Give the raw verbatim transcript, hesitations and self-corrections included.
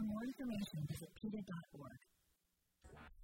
more information, visit P E T A dot org.